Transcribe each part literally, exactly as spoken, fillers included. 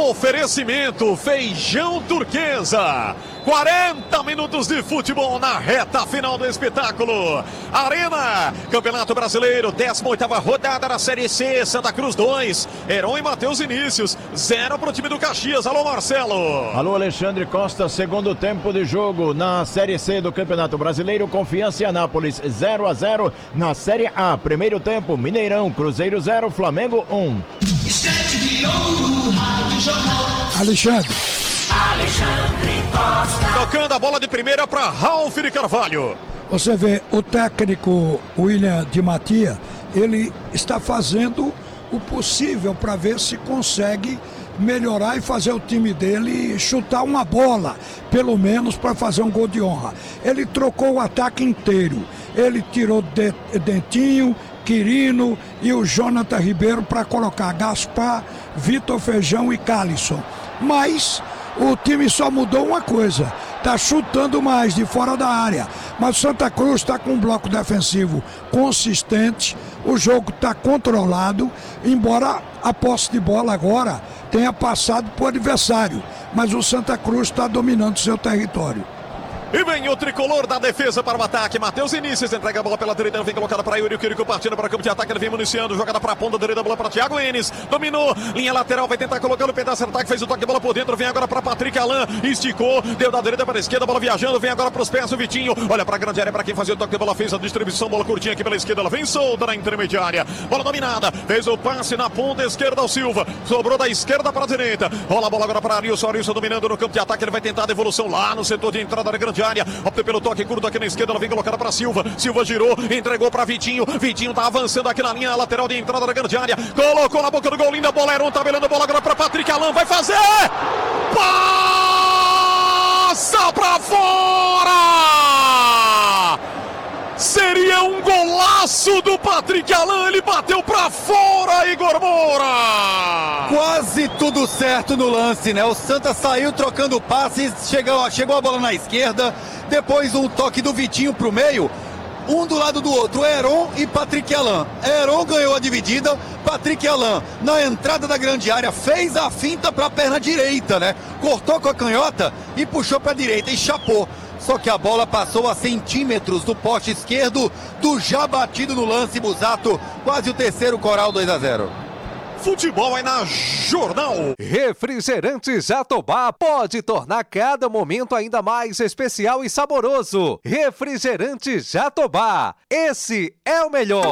Oferecimento Feijão Turquesa. quarenta minutos de futebol na reta final do espetáculo. Arena, Campeonato Brasileiro, décima oitava rodada da Série C. Santa Cruz dois, Heron e Matheus Inícios, zero para o time do Caxias. Alô, Marcelo. Alô, Alexandre Costa. Segundo tempo de jogo na Série C do Campeonato Brasileiro. Confiança e Anápolis zero a zero. Na Série A, primeiro tempo, Mineirão, Cruzeiro zero, Flamengo um. Alexandre. Alexandre Costa. Tocando a bola de primeira para Ralf de Carvalho. Você vê, o técnico William Di Mattia, ele está fazendo o possível para ver se consegue melhorar e fazer o time dele chutar uma bola, pelo menos para fazer um gol de honra. Ele trocou o ataque inteiro. Ele tirou Dentinho, Quirino e o Jonathan Ribeiro para colocar Gaspar, Vitor Feijão e Calisson. Mas o time só mudou uma coisa, está chutando mais de fora da área. Mas o Santa Cruz está com um bloco defensivo consistente, o jogo está controlado, embora a posse de bola agora tenha passado para o adversário. Mas o Santa Cruz está dominando seu território. E vem o tricolor da defesa para o ataque. Matheus Inícios entrega a bola pela direita, vem colocada para Yuri. O Quirico partindo para o campo de ataque, ele vem municiando. Jogada para a ponta direita, bola para Thiago Enes. Dominou, linha lateral, vai tentar colocar o pedaço de ataque. Fez o toque de bola por dentro, vem agora para Patrick Alain. Esticou, deu da direita para a esquerda, bola viajando. Vem agora para os pés o Vitinho. Olha para a grande área, para quem fazia o toque de bola. Fez a distribuição, bola curtinha aqui pela esquerda. Ela vem solta na intermediária. Bola dominada, fez o passe na ponta esquerda ao Silva. Sobrou da esquerda para a direita. Rola a bola agora para Arilson. Arilson dominando no campo de ataque. Ele vai tentar a devolução lá no setor de entrada da grande área. Opta pelo toque curto aqui na esquerda, ela vem colocada para Silva. Silva girou, entregou para Vitinho. Vitinho tá avançando aqui na linha lateral de entrada da grande área. Colocou na boca do gol, linda bola. Heron tabelando a bola agora para Patrick Alain. Vai fazer! Passa para fora! Seria um golaço do Patrick Alain. Ele bateu para fora, Igor Moura. Quase tudo certo no lance, né? O Santa saiu trocando passes, chegou, chegou a bola na esquerda, depois um toque do Vitinho pro meio, um do lado do outro, Heron e Patrick Alain. Heron ganhou a dividida, Patrick Alain na entrada da grande área fez a finta para a perna direita, né? Cortou com a canhota e puxou para a direita e chapou. Só que a bola passou a centímetros do poste esquerdo do já batido no lance Busato, quase o terceiro Coral dois a zero. Futebol é na Jornal. Refrigerante Jatobá pode tornar cada momento ainda mais especial e saboroso. Refrigerante Jatobá, esse é o melhor.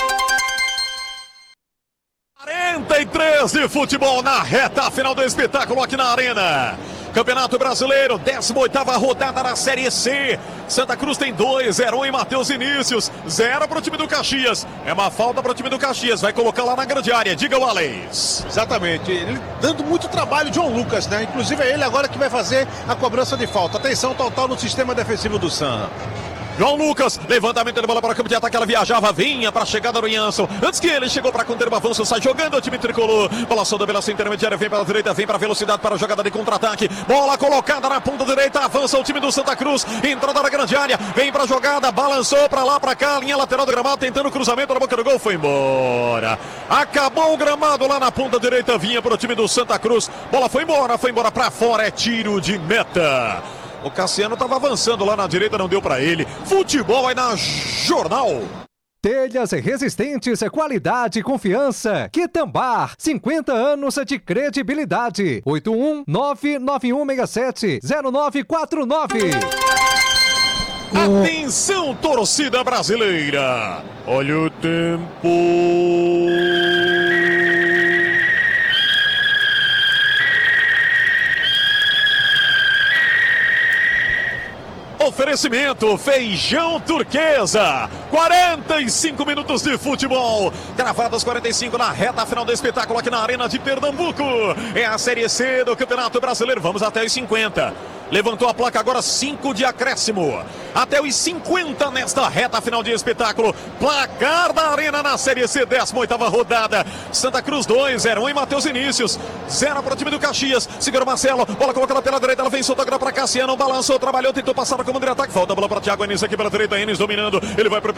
quarenta e três de futebol na reta final do espetáculo aqui na Arena. Campeonato Brasileiro, décima oitava rodada da Série C. Santa Cruz tem dois, Heron e Matheus Inícios. Zero para o time do Caxias. É uma falta para o time do Caxias. Vai colocar lá na grande área. Diga o Alex. Exatamente. Ele dando muito trabalho, John Lucas, né? Inclusive é ele agora que vai fazer a cobrança de falta. Atenção total no sistema defensivo do Santa. João Lucas, levantamento de bola para o campo de ataque, ela viajava, vinha para a chegada do Jansson. Antes que ele chegou para conter o avanço, sai jogando o time tricolor. Bola solta pela sua intermediária, vem pela direita, vem para a velocidade para a jogada de contra-ataque. Bola colocada na ponta direita, avança o time do Santa Cruz. Entrada na grande área, vem para a jogada, balançou para lá, para cá, linha lateral do gramado, tentando o cruzamento na boca do gol, foi embora. Acabou o gramado lá na ponta direita, vinha para o time do Santa Cruz. Bola foi embora, foi embora para fora, é tiro de meta. O Cassiano estava avançando lá na direita, não deu para ele. Futebol é na Jornal. Telhas resistentes, qualidade e confiança. Quitambar, cinquenta anos de credibilidade. oito um nove nove um seis sete zero nove quatro nove. Atenção, torcida brasileira. Olha o tempo. Oferecimento Feijão Turquesa. quarenta e cinco minutos de futebol. Gravadas quarenta e cinco na reta final do espetáculo aqui na Arena de Pernambuco. É a Série C do Campeonato Brasileiro. Vamos até os cinquenta. Levantou a placa agora, cinco de acréscimo. Até os cinquenta nesta reta final de espetáculo. Placar da Arena na Série C, décima oitava rodada. Santa Cruz dois, Heron e Matheus Inícios. zero para o time do Caxias. Segura o Marcelo, bola colocada pela direita, ela vem solta agora para Cassiano. Balançou, trabalhou, tentou passar no comando de ataque. Falta a bola para Thiago Enes aqui pela direita. Enes dominando, ele vai para